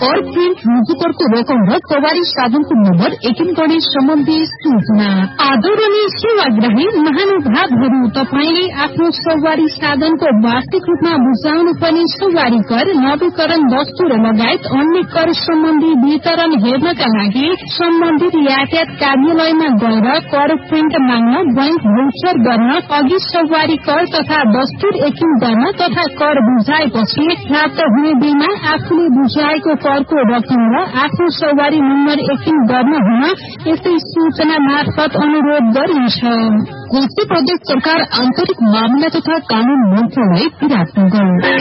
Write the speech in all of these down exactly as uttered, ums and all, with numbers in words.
कर प्रिन्ट रुजुकरको रकम र सवारी साधनको नम्बर एकिन गर्ने सम्बन्धी सूचना। आदरणीय सेवाग्राही महानुभावहरू, तपाईले आफ्नो सवारी साधनको वार्षिक रूपमा बुझाउनु पर्ने सवारी कर, नवीकरण दस्तुर लगायत अन्य कर सम्बन्धी वितरण हेर्नका लागि सम्बन्धित यातायात कार्यालयमा गएर कर प्रिन्ट माग्न, बैंक भौचर गर्न, अघि सवारी कर तथा दस्तुर एकिन गर्न तथा कर बुझाएपछि प्राप्त हुने बिलमा आफूले बुझाएको करको रकम र आफ्नो सवारी नम्बर एकिन गर्न हुन यस्तै सूचना मार्फत अनुरोध गरिन्छ। कोशी प्रदेश सरकार आन्तरिक मामिला तथा कानून मन्त्रालय विराटनगर।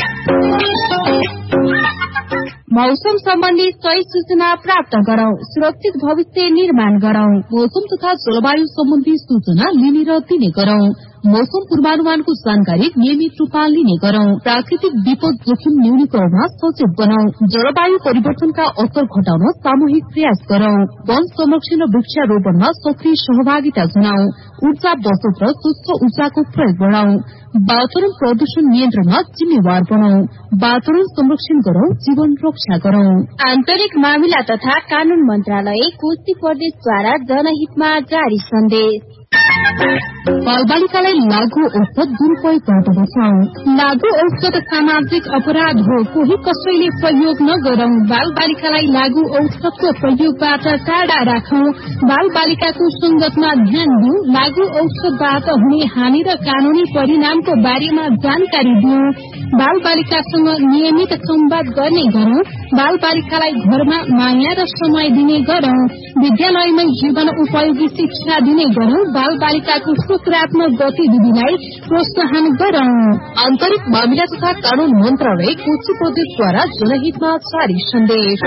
मौसम सम्बन्धी सही सूचना प्राप्त गरौं, सुरक्षित भविष्य निर्माण गरौं। मौसम तथा जलवायु सम्बन्धी सूचना लिने र दिने गरौं। मौसम पूर्वानुमानको जानकारी नियमित रूपमा लिने गरौं। प्राकृतिक विपद जोखिम न्यूनीकरणमा सचेत बनाऊ। जलवायु परिवर्तनका असर घटाउन सामूहिक प्रयास गरौं। वन संरक्षण र वृक्षारोपणमा सक्रिय सहभागिता जनाऊ। ऊर्जा बचत र स्वच्छ ऊर्जाको प्रयोग बढ़ाऊ। वातावरण प्रदूषण नियन्त्रणमा जिम्मेवार बनाऊ। वातावरण संरक्षण गरौं, जीवन रक्षा गरौं। आन्तरिक मामिला तथा कानून मन्त्रालय कोशी प्रदेशद्वारा जनहितमा जारी सन्देश। बालबालिकालाई लागू औषध दुरूपयोग गर्न बचाऊ। लागू औषध सामाजिक अपराध हो, कोही कसैले प्रयोग नगरौं। बाल बालिकालाई लागू औषधको प्रयोगबाट टाढा राखौं। बाल बालिकाको संगतमा ध्यान दिऊ। लागू औषधबाट हुने हानि र कानूनी परिणामको बारेमा जानकारी दिऊ। बाल बालिकासँग नियमित संवाद गर्ने गरौं। बाल बालिकालाई घरमा माया र समय दिने गरौं। विद्यालयमै जीवन उपयोगी शिक्षा दिने गरौं। बाल बालिकाको सकारात्मक गतिविधिलाई प्रोत्साहन गरौं। आन्तरिक मामिला तथा कानून मन्त्रालय कोशी प्रदेशद्वारा जनहितमा जारी सन्देश।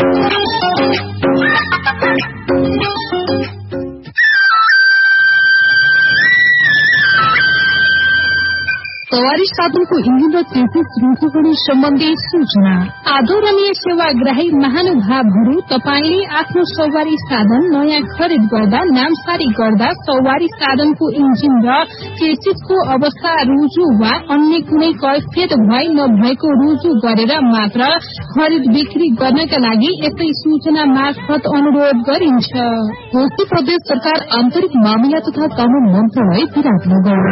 सवारी साधनको इन्जिन र चेसिस रुजु गर्ने सम्बन्धी सूचना। आदरणीय सेवाग्राही महानुभावहरू, तपाईले आफ्नो सवारी साधन नयाँ खरिद गर्दा, नामसारी गर्दा सवारी साधनको इन्जिन र चेसिसको अवस्था रुजु वा अन्य कुनै कैफियत भए नभएको रुजु गरेर मात्र खरिद बिक्री गर्नका लागि यस्तै सूचना मार्फत अनुरोध गरिन्छ। कोशी प्रदेश सरकार आन्तरिक मामिला तथा कानून मन्त्रालय विराटनगर।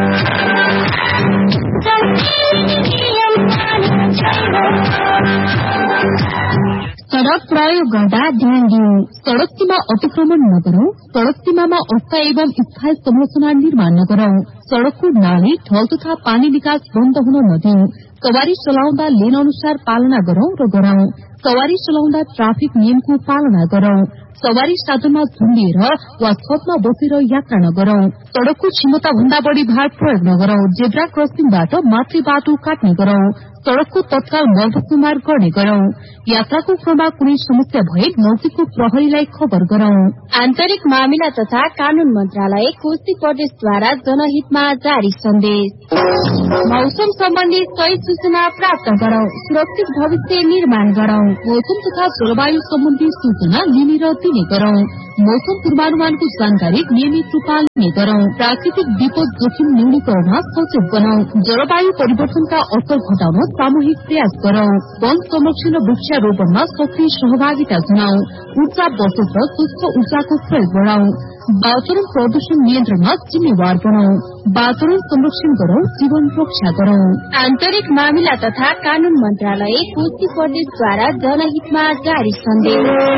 सड़क प्रयोग गर्दा ध्यान दिऊ। सड़क सीमा अतिक्रमण नगरौं। सड़क सीमामा अस्थायी एवं स्थायी संरचना निर्माण नगरौं। सड़कको नाली, ढल तथा पानी निकास बन्द हुन नदिऊ। सवारी चलाउँदा लेन अनुसार पालना गरौं र गराउँ। सवारी चलाउँदा ट्राफिक नियमको पालना गरौं। सवारी साधनमा झुन्डिएर वा छतमा बसेर यात्रा नगरौं। सड़कको क्षमता भन्दा बढ़ी भार प्रयोग नगरौं। जेब्रा क्रसिङबाट मातृ बाटो काट्ने गरौं। सड़कको तत्काल मर्मतुमार गर्ने गरौं। यात्राको क्रममा कुनै समस्या भए नजिकको प्रहरीलाई खबर गरौं। आन्तरिक मामिला तथा कानून मन्त्रालय कोशी प्रदेशद्वारा जनहितमा जारी सन्देश। मौसम सम्बन्धी सही सूचना प्राप्त गरौं, सुरक्षित भविष्य निर्माण गरौं। मौसम तथा जलवायु सम्बन्धी सूचना लिने र दिने गरौं। मौसम पूर्वानुमानको जानकारी नियमित रूपमा लिने गरौं। प्राकृतिक विपद जोखिम न्यूनीकरणमा सचेत बनाऊ। जलवायु परिवर्तनका असर घटाउन सामूहिक प्रयास गरौं। वन संरक्षण र वृक्षारोपणमा सक्रिय सहभागिता जनाऊ। ऊर्जा बचत र स्वच्छ ऊर्जाको प्रयोग बढ़ाऊ। वातावरण प्रदूषण नियन्त्रणमा जिम्मेवार बनाऊ। वातावरण संरक्षण गरौं, जीवन रक्षा गरौं। आन्तरिक मामिला तथा कानून मन्त्रालय कोशी प्रदेशद्वारा जनहितमा जारी सन्देश।